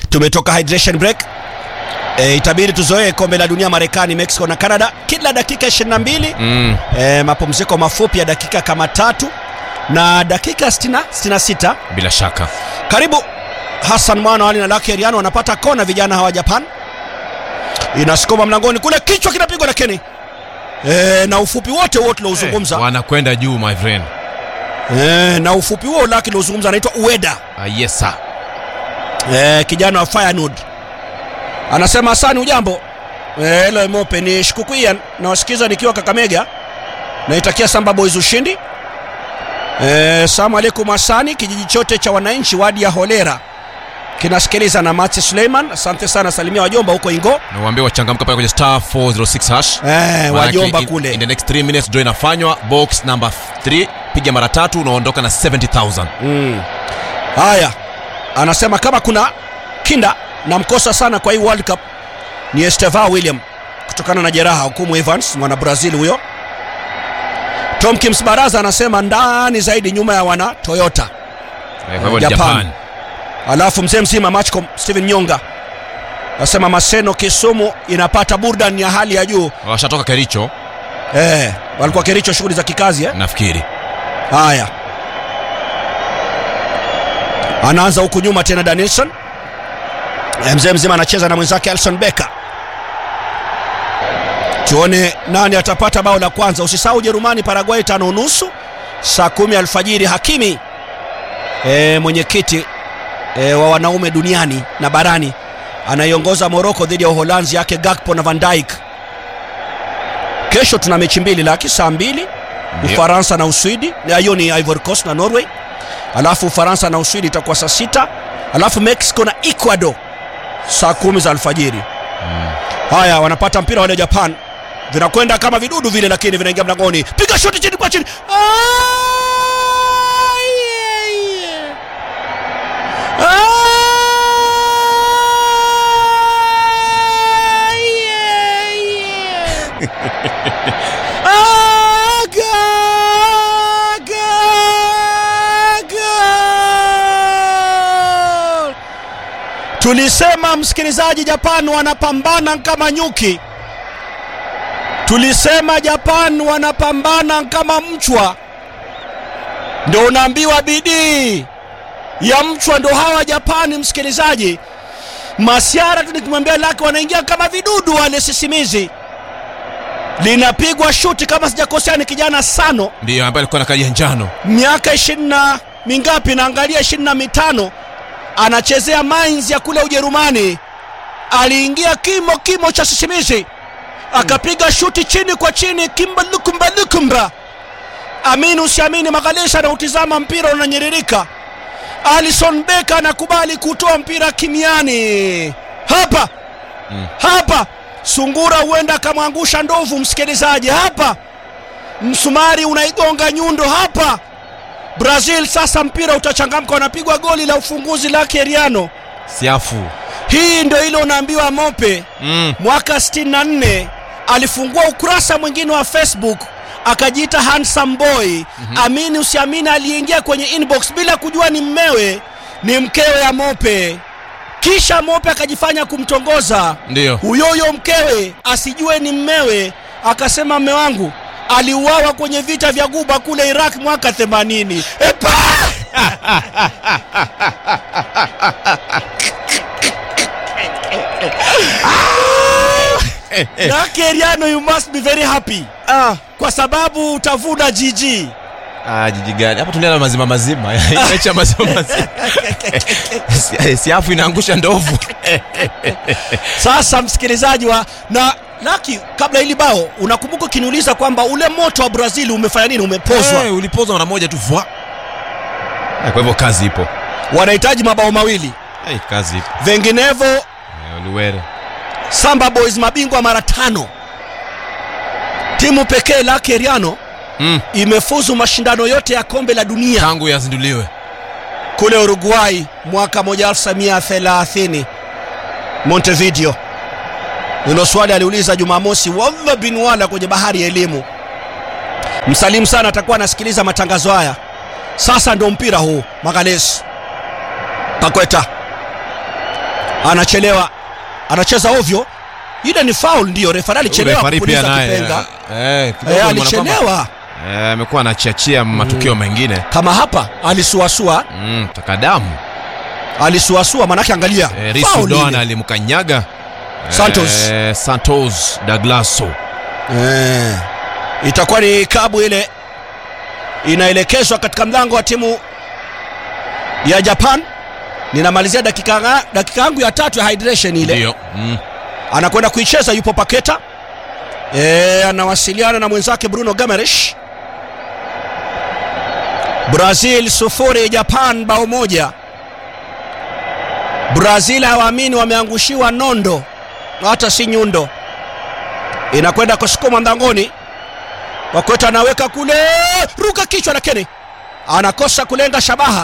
Tumetoka hydration break. Itabidi tuzoee kombe la dunia Marekani, Mexico na Canada kila dakika 22. Mapumziko mafupi ya dakika kama 3 na dakika 66 bila shaka. Karibu Hassan Mwana Ali na Lucky Ariano wanapata kona, vijana hawa Japan. Inasukuma mlangoni kule, kichwa kinapigwa na Kenny. Na ufupi wote tuliozungumza wanakwenda juu my friend. Na ufupi huo Lucky aliozungumza anaitwa Ueda. Yes sir. Kijana wa Feyenoord. Anasema Hassan ujambo. Hello Mope, ni Shikukuia na wasikiza nikiwa Kakamega. Naitakia Samba Boys ushindi. Asalamu alaykum Hasani, kijiji chote cha wananchi wadi ya Holera kinasikiliza na Mati Suleiman. Asante sana, salimia wajomba huko Ingo. Na waambie wachangamka pale kwenye star 406 hash. Wajomba kule. In the next 3 minutes draw inafanywa, box number 3, piga mara 3 unaondoka na 70,000. Haya. Anasema kama kuna kinda na mkosa sana kwa hii World Cup ni Estevao William kutokana na jeraha, hukumu Evans mwana Brazil huyo. Tom Kims Baraza anasema ndani zaidi nyuma ya wana Toyota Japan. Alafu mzee mzima Matchcom Steven Nyonga anasema Maseno Kisumu inapata burdan ya hali ya juu. Washatoka Kericho. Walikuwa Kericho shughuli za kikazi nafikiri. Haya. Anaanza huku nyuma tena Danielson. Mzee mzima anacheza na mwenzake Alson Becker. Tuone nani atapata bao la kwanza. Usisahau Jerumani Paraguay 5:30 saa 10 alfajiri. Hakimi mwenyekiti wa wanaume duniani na barani anaiongoza Morocco dhidi ya Uholanzi yake Gakpo na Van Dijk. Kesho tuna mechi mbili Lucky, saa 2 Ufaransa na Uswidi. Hiyo ni Ivory Coast na Norway. Alafu Ufaransa na Uswidi itakuwa saa 6. Alafu Mexico na Ecuador saa 10 za alfajiri. Haya, wanapata mpira wale Japan. Vinakwenda kama vidudu vile, lakini vinaingia mlangoni. Piga shoti chini kwa chini. Tulisema msikilizaji, Japan wanapambana kama nyuki. Tulisema Japan wanapambana kama mchwa. Ndio unaambiwa bidii ya mchwa ndio hawa Japani msikilizaji. Masiara tunikimwambia Lucky wanaingia kama vidudu wale sisimizi. Linapigwa shuti kama sijakosea ni kijana Sano. Ndio ambaye alikuwa na kadi ya njano. Miaka 20 na mingapi naangalia 25. Anachezea Mainz ya kule Ujerumani. Aliingia kimo cha sisimizi. Akapiga shuti chini kwa chini, kimba. Amini usiamini, Magalesha na utizama mpira unanyiririka. Alison Becker anakubali kutoa mpira kimiani. Hapa sungura huenda kamwangusha ndovu msikilizaji. Hapa msumari unaigonga nyundo. Hapa Brazil sasa mpira utachangamka, wanapigwa goli la ufunguzi la Ariano. Siafu. Hii ndio ile unaambiwa Mope. Mwaka 64 alifungua ukurasa mwingine wa Facebook akajiita handsome boy. Amini usiamini, aliingia kwenye inbox bila kujua ni mmewe, ni mkewe ya Mope. Kisha Mope akajifanya kumtongoza. Ndio. Huyo mkewe asijue ni mmewe, akasema mme wangu aliuawa kwenye vita vya Guba kule Iraq mwaka 80. Lucky Ariano, you must be very happy. Kwa sababu utavuna jiji. Jiji gani? Hapa tunaenda mazima. Mecha mazima. Siafu inaangusha ndovu. Sasa msikilizaji na Lucky, kabla hili bao unakumbuka kiniuliza kwamba ule moto wa Brazil umefanya nini? Umepozwa. Ulipozwa mara moja tu. Kwa hivyo kazi ipo. Wanahitaji mabao mawili. Kazi ipo. Vinginevyo Luwere. Samba Boys mabingwa mara 5. Timu pekee Lucky Ariano imefuzu mashindano yote ya kombe la dunia tangu yazinduliwe kule Uruguay mwaka 1930 Montevideo. Hilo swali aliuliza Jumamosi Wadha bin Wala kwenye bahari ya elimu. Msalimu sana atakuwa anasikiliza matangazo haya. Sasa ndio mpira huu Magalhaes. Pakweta anachelewa, anacheza ovyo. Ile ni foul, ndio refa alichelewa kupuliza kipenga. Alichelewa. Amekuwa anachiachia matukio mengine kama hapa alisuasua. Takadamu alisuasua, manake angalia Risu Doana alimkanyaga Santos Douglaso. Itakuwa ni kabu ile inaelekezwa katika mlango wa timu ya Japan. Ninamalizia dakika yangu ya 3 ya hydration ile. Ndio. Anakwenda kuicheza, yupo Paketa. Anawasiliana na mwenzake Bruno Gomes. Brazil 0, Japan bao 1. Brazil hawaamini wameangushiwa nondo, hata si nyundo. Inakwenda kusukuma mlangoni. Paketa anaweka kule, ruka kichwa na Kenny. Anakosa kulenga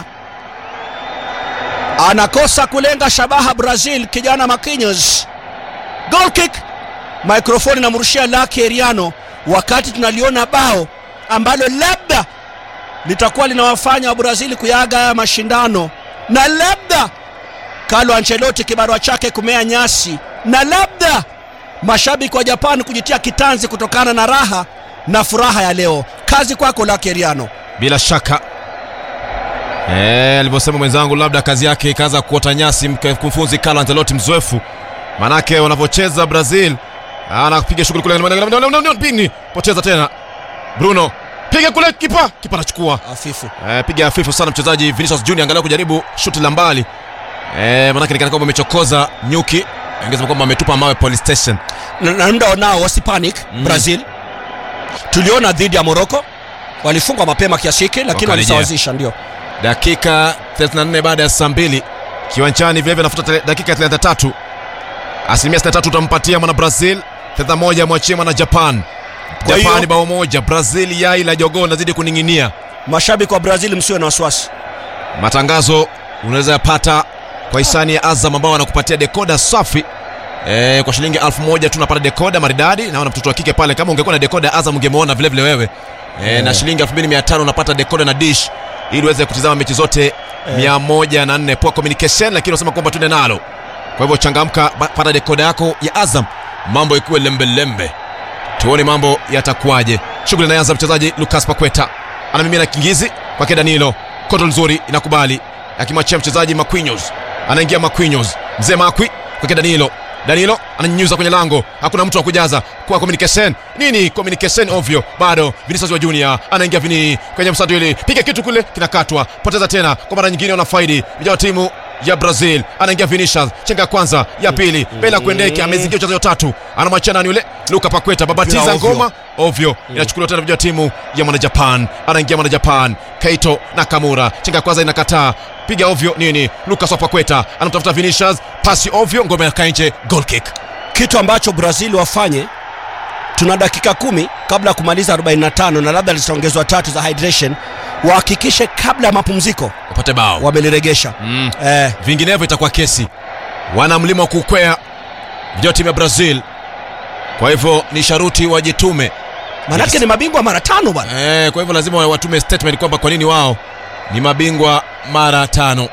shabaha. Brazil, kijana Marquinhos. Goal kick. Microphone namrushia Lucky Heriano wakati tunaliona bao ambalo labda litakuwa linawafanya wa Brazil kuyaga haya mashindano, na labda Carlo Ancelotti kibarua chake kumea nyasi, na labda mashabiki wa Japan kujitia kitanzi kutokana na raha na furaha ya leo. Kazi kwako Lucky Heriano. Bila shaka alivyosema mwenzangu, labda kazi yake ikaanza kuota nyasi mkufunzi Carlo Ancelotti mzoefu. Manake wanavyocheza Brazil, anapiga shughuli kule, pini poteza tena. Bruno piga kule, kipa anachukua hafifu. Piga hafifu sana mchezaji Vinicius Junior, angalau kujaribu shuti la mbali. Manake ni kana kwamba amechokoza nyuki, angeza kwamba ametupa mawe police station. Na muda nao wasipanic. Brazil tuliona dhidi ya Morocco walifungwa mapema kiasi hiki, lakini walisawazisha. Ndio dakika 34 baada ya saa 2 kiwanjani, vile vile nafuta dakika 33. Asilimia 63 utampatia mwana Brazil, 31 mwachie mwana Japan. Japan bao 1, Brazil yai la jogoo nazidi kuninginia. Mashabiki wa Brazil msiwe na wasiwasi. Matangazo unaweza yapata kwa hisani ya Azam ambao wanakupatia dekoda safi. Kwa shilingi 1000 tunapata dekoda maridadi. Naona mtoto wa kike pale, kama ungekuwa na dekoda Azam ungemuona vile vile wewe. Na shilingi 2500 unapata dekoda na dish ili uweze kutazama mechi zote 104. Poa communication, lakini unasema kwamba tunde nalo. Kwa hivyo changamka, pata dekoda yako ya Azam, mambo ikuwe lembe. Tuone mambo yatakuwaje. Shughuli inaanza, mchezaji Lucas Paqueta anamimina kingizi kwa Danilo. Kontrol nzuri inakubali, akimwachia mchezaji Marquinhos. Anaingia Marquinhos, mzee Makwi kwa Danilo ananyunyuza kwenye lango, hakuna mtu wa kujaza. Kwa communication nini, communication ovyo bado. Vinicius Junior anaingia kwenye msadu ile, piga kitu kule kinakatwa, poteza tena kwa mara nyingine. Wanafaidi vijana timu ya Brazil, anaingia Vinicius, chenga kwanza ya pili, Bela kuendeke, amezingia mchezaji wa 3, anamwachia nani yule Luka Paqueta, babatiza ngoma ovyo. Inachukuliwa tena vijana timu ya mwana Japan, anaingia mwana Japan Keito Nakamura, chenga kwanza inakataa, piga ovyo nini. Lucas Paqueta anamtafuta Vinicius, pasi ovyo, ngoma ya nje, goal kick. Kitu ambacho Brazil wafanye, tuna dakika 10 kabla ya kumaliza 45 na labda litaongezwa 3 za hydration, wahakikishe kabla ya mapumziko upate bao wameliregesha. Vinginevyo itakuwa kesi, wana mlima wa kukwea vijana timu ya Brazil. Kwa hivyo ni sharuti wajitume, manake ni mabingwa mara 5 bwana. Kwa hivyo lazima watume statement kwamba kwa nini wao ni mabingwa mara 5.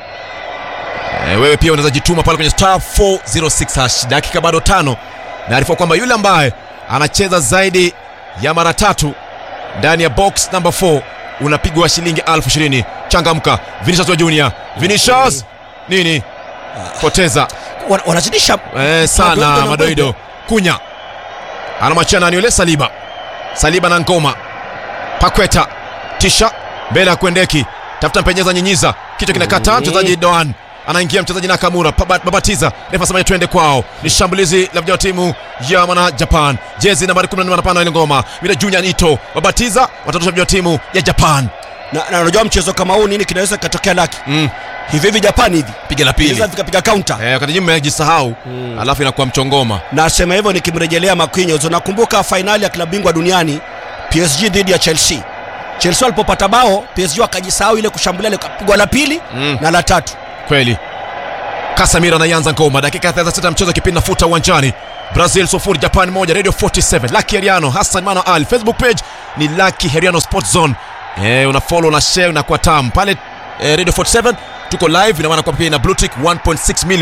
Wewe pia unaweza jituma pale kwenye star 406 #. Dakika bado 5, na arifa kwamba yule ambaye anacheza zaidi ya mara 3 ndani ya box number 4 unapigwa shilingi 20,000. Changamka. Vinicius Junior, Vinicius nini, poteza, wanazidisha sana madoido. Kunya anamwachia nani yule, Saliba na ngoma. Paqueta tisha mbele kuendeki, tafuta mpenyeza, nyinyiza, kitu kinakata. Mchezaji Doan anaingia, mchezaji Nakamura, babatiza, refa sema twende kwao. Ni shambulizi la vijana timu ya mwana Japan, jezi nambari 14 wanapana ile ngoma. Bila Junior Nito babatiza, watatosha vijana timu ya Japan. Na unajua mchezo kama huu nini kinaweza kutokea Lucky? Hivi Japan hivi piga la pili, piga counter. Wakati nyuma yajisahau, alafu inakuwa mchongoma. Nasema hivyo nikimrejelea Marquinhos. Unakumbuka finali ya klabu bingwa duniani PSG dhidi ya Chelsea. Chelsea walipopata bao, PSG wakajisahau ile kushambulia, ile kapigwa la pili na la 3. Kweli. Casemiro anaanza ngoma, dakika 36 mchezo, kipindi nafuta uwanjani. Brazil 0 Japan 1. Radio 47 Lucky Heriano, Hassan Mano Al. Facebook page ni Lucky Heriano Sports Zone. Una follow na share na kwa tam pale Radio 47 tuko live, ina maana kwa pia na Blue Tick 1.6 million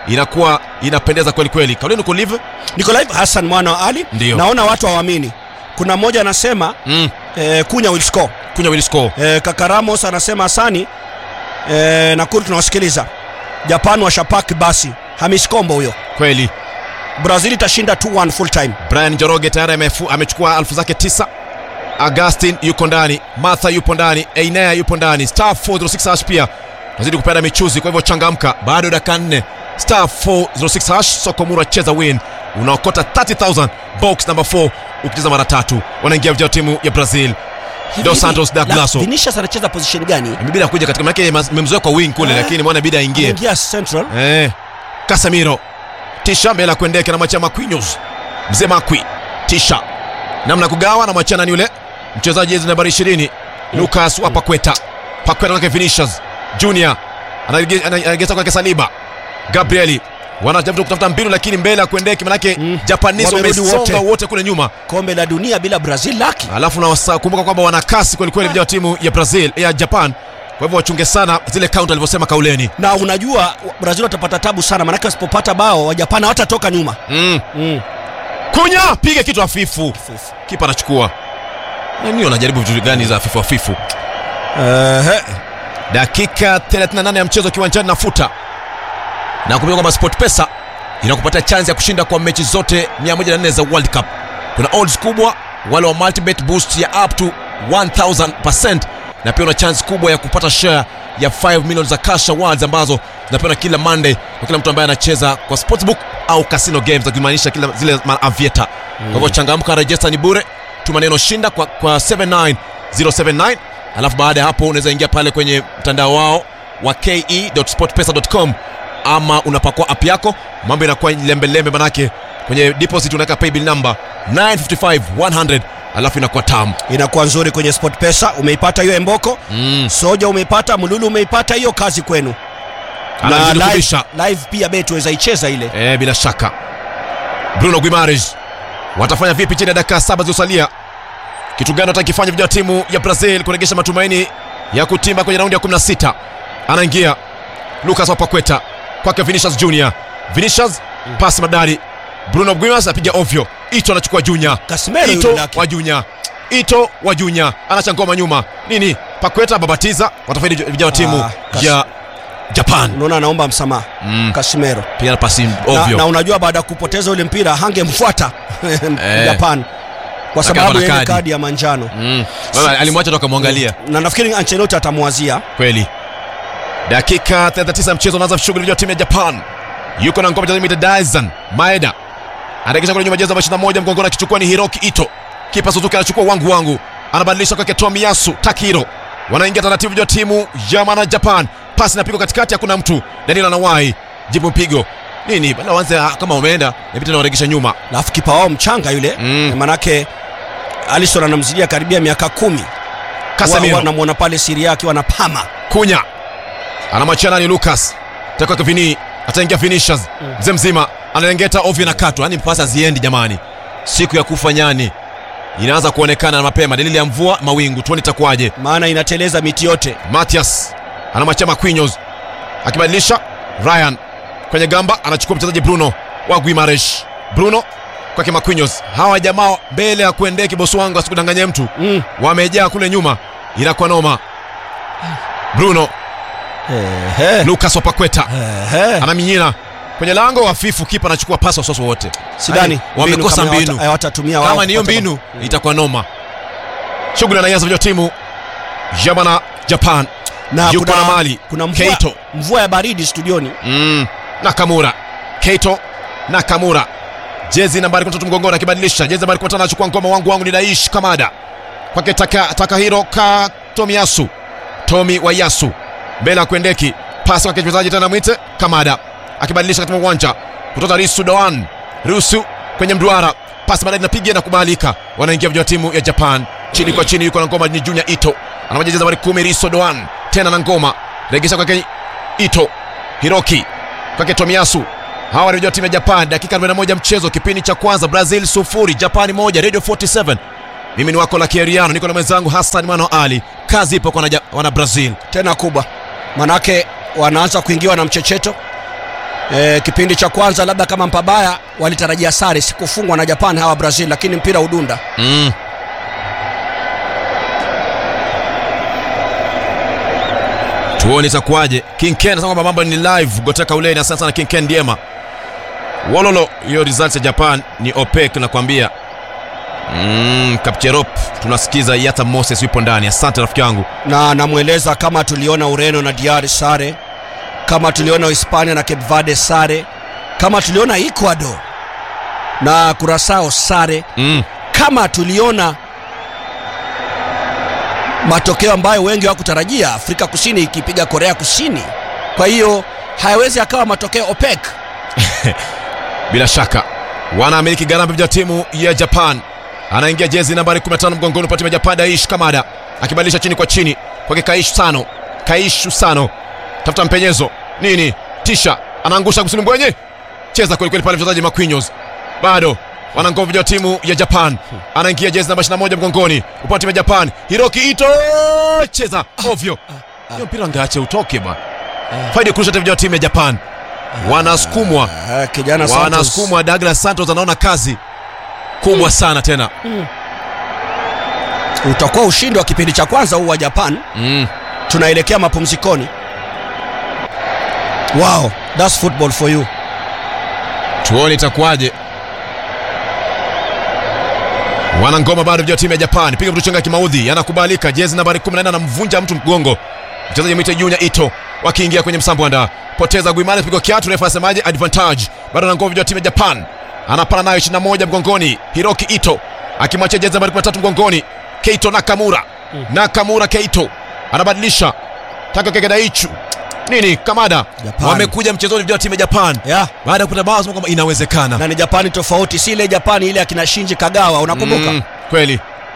inakuwa inapendeza kweli kweli. Kauli niko live Hassan mwana wa Ali. Ndiyo. Naona watu hawaamini. Kuna mmoja anasema Kunya will score. Kaka Ramos anasema Hasani Nakuru tunawasikiliza. Japan washapaki basi. Hamis Kombo huyo. Kweli. Brazil itashinda 2-1 full time. Brian Njoroge tayari amechukua alfu zake 9. Augustin yuko ndani, Martha yupo ndani, Einea yupo ndani. Star 406 hash pia nazidi kupenda michuzi, kwa hivyo changamka. Bado dakika 4. Star 406 hash, Sokomura cheza win. Unaokota 30,000 box number 4 ukicheza mara 3. Wanaingia vijana timu ya Brazil. Dos Santos da Glaso. Vinicius anacheza position gani? Imebidi kuja katika maana yake memzoea kwa wing kule, lakini mwana bidii aingie. Ingia central. Casemiro. Tisha mbele kuendeka na macha Marquinhos. Mzee Makwi. Tisha. Namna kugawa na machana ni yule mchezaji jezi nambari 20 Lucas wa Paqueta kwa Vinicius Junior anageza kwa Saliba. Gabrieli wanajaribu kutafuta mbinu, lakini mbele kuendeka manake Japanese wamesonga wote kule nyuma. Kombe la dunia bila Brazil laki. Alafu na kumbuka kwamba wana kasi kweli kweli vijana timu ya Brazil ya Japan. Kwa hivyo wachunge sana zile counter alivyosema Kauleni. Na unajua Brazil watapata tabu sana manake wasipopata bao wa Japan hawatatoka nyuma. Kunya piga kitu hafifu. Kipa anachukua. Nani anajaribu vitu gani za hafifu? Dakika 38 ya mchezo kiwanjani nafuta. Na kumbuka kwamba SportPesa inakupatia chance ya kushinda kwa mechi zote 104 za World Cup. Kuna odds kubwa, wale wa multibet boost ya up to 1000%, na pia una chance kubwa ya kupata share ya 5 million za cash awards ambazo zinapewa kila Monday kwa kila mtu ambaye anacheza kwa sportsbook au casino games, akimaanisha kila zile avieta. Kwa hivyo changamka, register ni bure. Tuma neno shinda kwa 79079, alafu baada ya hapo unaweza ingia pale kwenye mtandao wao wa ke.sportpesa.com, ama unapakua app yako, mambo inakuwa lembe manake kwenye deposit unaweka paybill number 955100, alafu inakuwa tamu, inakuwa nzuri kwenye SportPesa. Umeipata hiyo Emboko? Soja umeipata, Mululu umeipata, hiyo kazi kwenu. Na live pia betu weza icheza ile. Bila shaka. Bruno Guimaraes watafanya vipi chini ya dakika 7 zilizosalia? Kitu gani watakifanya vijana timu ya Brazil kuregesha matumaini ya kutimba kwenye raundi ya 16? Anaingia Lucas wa Paqueta kwake Vinicius Junior. Vinicius pasi madari. Bruno Guimaraes apiga ovyo. Ito anachukua Junior. Ito wa Junior anachangoma nyuma. Nini? Paqueta babatiza, watafaidi vijana timu ya Japan. Unaona anaomba msamaha. Casemiro pia pasi ovyo. Na unajua baada ya kupoteza ule mpira hangemfuata Japan kwa sababu ile kadi ya manjano. Alimwacha toka muangalia. Na nafikiri Ancelotti atamwazia. Kweli. Dakika 39 mchezo unaanza shughuli vya timu ya Japan. Yuko na ngoma ya mita Dyson Maeda. Anarejesha kwenye nyuma jeza 21, mgongoni akichukua ni Hiroki Ito. Kipa Suzuki anachukua wangu. Anabadilisha kwa Tomiyasu Takiro. Wanaingia taratibu vya timu ya Japan. Pasi inapigwa katikati, hakuna mtu. Daniel anawahi. Jibu mpigo. Nini? Bana wanze kama umeenda, inabidi nawaregesha nyuma. Alafu kipa wao mchanga yule, manake Alisson anamzidia karibia miaka 10. Casemiro anamuona pale Syria yake wanapama. Kunya anamwachia ni Lucas. Taka kwa Vini, ataingia Vinicius. Mzee mzima analengeta ovyo na katwa. Yaani pasa ziendi jamani. Siku ya kufa nyani inaanza kuonekana na mapema. Dalili ya mvua mawingu. Tuone itakuwaje. Maana inateleza miti yote. Matias anamwachia Marquinhos. Akibadilisha Ryan kwenye gamba, anachukua mchezaji Bruno wa Guimaraes. Bruno kwa Marquinhos. Hawa jamaa mbele ya kuendea kibosi wangu asikudanganye mtu. Wamejaa kule nyuma. Inakuwa noma. Bruno. Lucas wa Paqueta. Anaminyina kwenye lango hafifu, kipa anachukua pasi wasoso wote. Sidani wamekosa mbinu. Hawatatumia wao. Kama niyo mbinu itakuwa noma. Shughuli inaanza vya timu Japan. Na yuko na mali. Kuna mvua ya baridi studioni. Nakamura. Keito Nakamura. Jezi nambari 13 mgongoni akibadilisha. Jezi nambari 15 anachukua ngoma wangu ni Daish Kamada. Kwake Takahiro Tomiyasu. Tomi wa Yasu. Mbele kuendeki. Pasi kwa mchezaji tena mwite Kamada. Akibadilisha katika uwanja. Kutoka Risu Doan. Rusu kwenye mduara. Pasi baadaye inapiga na kubalika. Wanaingia vijana timu ya Japan. Chini kwa chini yuko na ngoma ni Junior Ito. Anamjeza nambari 10 Risu Doan. Tena na ngoma. Regesha kwa Ito. Hiroki. Kwake Tomiyasu. Hawa ndio timu ya Japan. Dakika 41 mchezo, kipindi cha kwanza. Brazil 0 Japan 1. Radio 47. Mimi ni wako la Kieriano, niko na mwenzangu Hassan Mano Ali. Kazi ipo kwa wana Brazil tena kubwa. Manake wanaanza kuingiwa na mchecheto. Kipindi cha kwanza labda kama mpabaya walitarajia sare, sikufungwa na Japan hawa Brazil, lakini mpira udunda. Tuone itakuwaje. King Ken anasema kwamba mambo ni live Goteka ule na sasa na King Ken Diema. Wololo, hiyo results ya Japan ni OPEC nakwambia. Kapcherop tunasikiza Yata Moses yupo ndani. Asante rafiki yangu. Na namueleza kama tuliona Ureno na DR sare, kama tuliona Hispania na Cape Verde sare, kama tuliona Ecuador na Curaçao sare, kama tuliona matokeo ambayo wengi hawakutarajia, Afrika Kusini ikipiga Korea Kusini. Kwa hiyo hayawezi akawa matokeo OPEC. Bila shaka wanamiliki gharama ya timu ya Japan. Anaingia jezi nambari 15 mgongoni kwa timu ya Japan, Daish Kamada akibadilisha chini kwa chini kwake Kaish Sano. Tafuta mpenyezo nini, tisha anaangusha kusini mbwenye, cheza kweli kweli pale mchezaji Marquinhos. Bado wana nguvu ya timu ya Japan. Anaingia jezi namba 21 mgongoni upande timu ya Japan, Hiroki Ito, cheza ovyo. Hiyo mpira ngaache utoke bwana. Faidi kurusha timu ya Japan. Wanasukumwa kijana Santos, wanasukumwa. Douglas Santos anaona kazi kubwa sana tena. Utakuwa ushindi wa kipindi cha kwanza huu wa Japan. Tunaelekea mapumzikoni. Wow, that's football for you. Tuone itakuwaje. Wana ngoma bado vya timu ya Japan. Piga mtu chenga kimaudhi, anakubalika. Jezi nambari 14 anamvunja mtu mgongo. Mchezaji mwite Junior Ito wakiingia kwenye msambwanda. Poteza Guimane, pigo kiatu, refa asemaje advantage. Bado na ngoma vya timu ya Japan. Anapana nayo 21 mgongoni. Hiroki Ito akimwachia jezi nambari 13 mgongoni. Keito Nakamura Keito anabadilisha. Taka keke Daichu. Nini Kamada Japan. Wamekuja mchezoni vya timu ya Japan. Baada ya kupata bao kwamba inawezekana. Na ni Japani tofauti, si ile Japani ile akina Shinji Kagawa, unakumbuka? Kweli.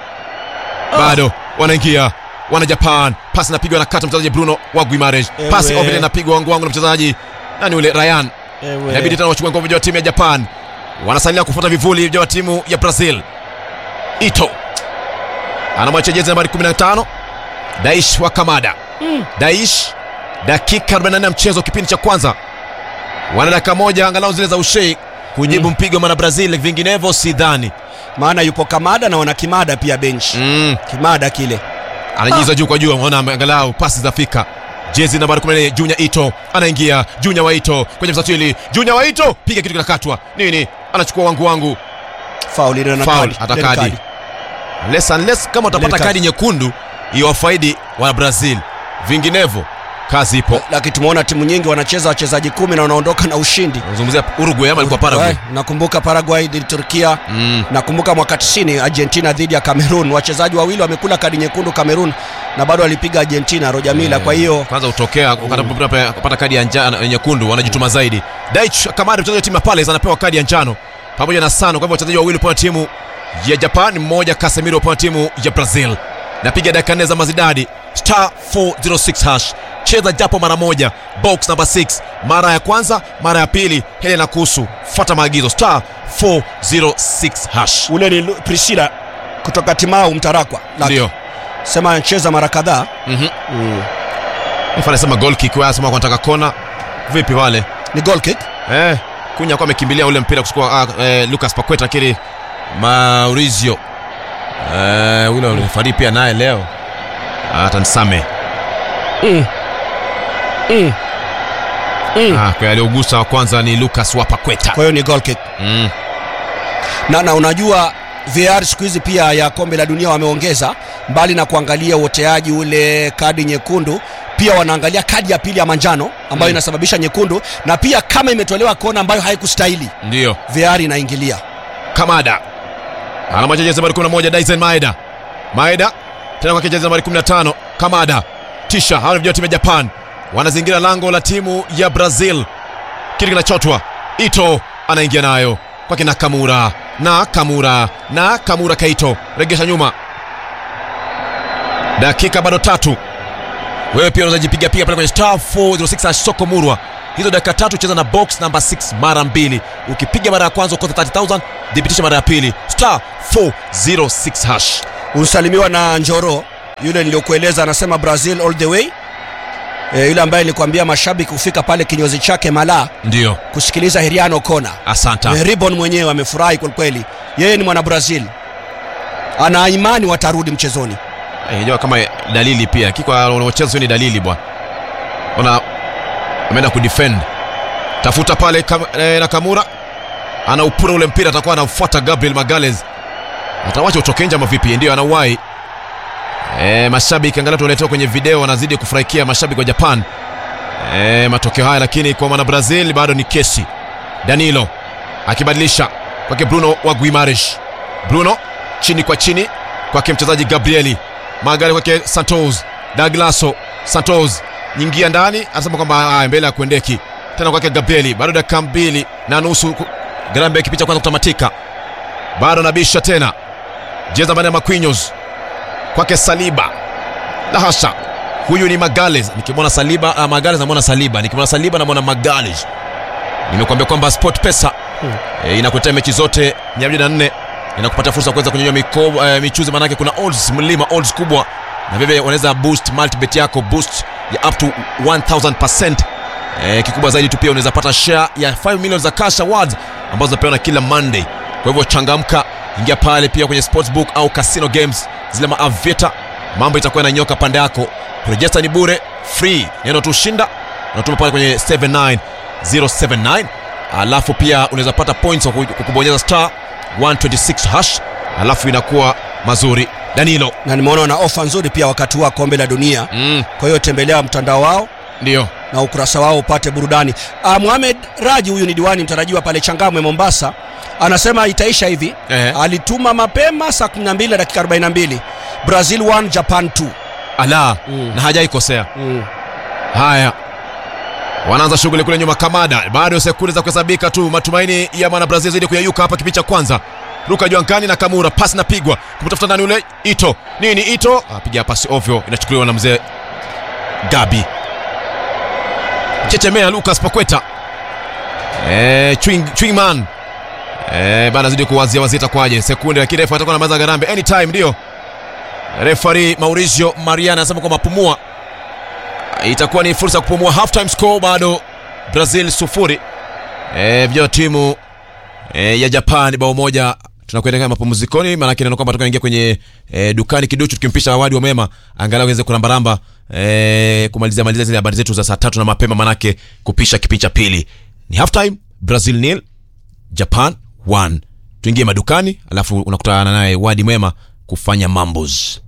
Bado wanaingia wana Japan. Pasi inapigwa na kata mchezaji Bruno wa Guimaraes. Pasi ovile inapigwa wangu na mchezaji nani ule Ryan. Inabidi tena wachukue ngome vya timu ya Japan. Wanasalia kufuata vivuli vya timu ya Brazil. Ito anamwacha jezi nambari 15 Daish wa Kamada. Daish dakika 44 mchezo kipindi cha kwanza. Wana dakika moja angalau zile za ushei kujibu mpigo mwana Brazil, vinginevyo sidhani. Maana yupo Kamada na wana Kimada pia bench. Kimada kile anajiza juu kwa juu, unaona angalau pasi zafika. Jezi nambari 14 Junior Ito anaingia. Junior Waito kwenye msatili. Junior Waito piga kitu kinakatwa. Nini? Anachukua wangu. Foul ile na kadi. Atakadi. Unless kama utapata kadi nyekundu iwafaidi wa Brazil. Vinginevyo kazi ipo. Lakini tumeona timu nyingi wanacheza wachezaji 10 na wanaondoka na ushindi. Unazungumzia Uruguay ama ilikuwa Paraguay? Nakumbuka Paraguay dhidi Turkia. Nakumbuka mwaka 90 Argentina dhidi ya Cameroon. Wachezaji wawili wamekula kadi nyekundu Cameroon na bado walipiga Argentina Roger Milla. Kwa hiyo kwanza utokea ukapata kadi ya njano nyekundu wanajituma zaidi. Daichi Kamada mchezaji wa timu ya Palace anapewa kadi ya njano pamoja na Sano. Kwa hivyo wachezaji wawili kwa timu ya Japan, mmoja Casemiro kwa timu ya Brazil. Napiga dakika 4 za mazidadi. Star 406 hash. Cheza japo mara moja. Box number 6. Mara ya kwanza, mara ya pili hele na kuhusu. Fuata maagizo. Star 406 hash. Ule ni Priscilla kutoka Timau Mtarakwa. Ndio. Sema cheza mara kadhaa. Ifana sema goal kick, wao sema wanataka kona. Vipi wale? Ni goal kick? Kunya kwa amekimbilia ule mpira kuchukua Lucas Paqueta kile Maurizio. Ule ulifari pia naye leo. Hata nisame. Kwa aliogusa wa kwanza ni Lucas wa Paqueta. Kwa hiyo ni goal kick. Na unajua VAR siku hizi pia ya kombe la dunia wameongeza, mbali na kuangalia uoteaji ule kadi nyekundu, pia wanaangalia kadi ya pili ya manjano ambayo inasababisha nyekundu, na pia kama imetolewa kona ambayo haikustahili, ndio VAR inaingilia. Kamada alama jezi nambari 11 Daisen Maeda tena kwa jezi nambari 15 Kamada. Tisha hao ndio timu ya Japan wanazingira lango la timu ya Brazil. Kile kinachotwa Ito anaingia nayo kwa kina Kamura Keito regesha nyuma. Dakika bado 3. Wewe pia unaweza jipiga pale kwenye star 406 Soko Murwa. Hizo dakika 3 cheza na box number 6 mara 2. Ukipiga mara ya kwanza ukosa 30,000, dhibitisha mara ya pili star 406 hash. Usalimiwa na Njoro yule niliokueleza, anasema Brazil all the way. yule ambaye nilikwambia mashabiki hufika pale kinyozi chake Mala Ndio. kusikiliza Heriano Kona. Asante. Ribbon mwenyewe amefurahi kwa kweli. Yeye ni mwana Brazil. Ana imani watarudi mchezoni. Unajua kama dalili pia. Kiko wanaocheza ni dalili bwana. Ona ameenda kudefend. Tafuta pale Nakamura. Ana upura ule mpira, atakuwa anafuata Gabriel Magalhaes. Atawacha utoke nje ama vipi? Ndio anauwai. Mashabiki angalau tunaletwa kwenye video wanazidi kufurahikia mashabiki wa Japan. Matokeo haya, lakini kwa mwana Brazil bado ni kesi. Danilo akibadilisha kwake Bruno wa Guimarães. Bruno chini kwa chini kwake mchezaji Gabrieli Magalhaes, kwake Santos. Douglaso Santos nyingia ndani, anasema kwamba mbele ya kuendeki tena kwake Gabrieli. Bado dakika 2 na nusu Granbe kipicha kwanza kutamatika. Bado nabisha tena. Jeza bana Marquinhos kwake Saliba. La hasha. Huyu ni Magalhaes. Nikimwona Saliba Magalhaes namuona Saliba. Nikimwona Saliba namuona Magalhaes. Nimekuambia kwamba Sport Pesa inakuletea mechi zote 104. Inakupatia fursa kuweza kunyanyua michuzi, manake kuna odds mlima, odds kubwa. Na vile unaweza boost multibet yako, boost ya up to 1000%. Kikubwa zaidi tu pia unaweza pata share ya 5 million za cash awards ambazo zinapewa kila Monday. Kwa hivyo changamka, ingia pale pia kwenye sportsbook au casino games zile Aviator, mambo itakuwa inanyoka pande yako. Register ni bure, free. Neno tu shinda unatuma pale kwenye 79079. Alafu pia unaweza pata points kwa kubonyeza star 126 hash, alafu inakuwa mazuri. Danilo, na nimeona na ofa nzuri pia wakati wa kombe la dunia. Kwa hiyo tembelea mtandao wao ndio na ukurasa wao upate burudani. Mohamed Raji, huyu ni diwani mtarajiwa pale Changamwe Mombasa, anasema itaisha hivi. Alituma mapema saa 12 dakika 42. Brazil 1 Japan 2. Ala, na hajaikosea. Haya, wanaanza shughuli kule nyuma. Kamada, bado sekunde za kuhesabika tu. Matumaini ya mwana Brazil zaidi kuyayuka hapa kipindi cha kwanza. Ruka Juankani na Kamura, pasi napigwa kumtafuta ndani ule Ito. Nini Ito? Apiga pasi ovyo, inachukuliwa na mzee Gabi. Chechemea Lucas Paqueta. Chwingman. Bana zidi kuwazia wazita kwaje. Sekunde lakini refa atakuwa na maza Garambe anytime. Ndio referee Mauricio Mariana anasema kwamba pumua. Itakuwa ni fursa kupumua. Half time score bado Brazil 0. Vijana timu ya Japan bao moja. Tunakwenda kama mapumzikoni, maana yake ni kwamba tukaingia kwenye dukani kiduchu tukimpisha Awadi wa Mema angalau aweze kurambaramba kumalizia zile habari zetu za saa 3 na mapema, maana yake kupisha kipindi cha pili. Ni half time, Brazil 0 Japan 1. Tuingie madukani alafu unakutana naye Wadi Mwema kufanya mambos.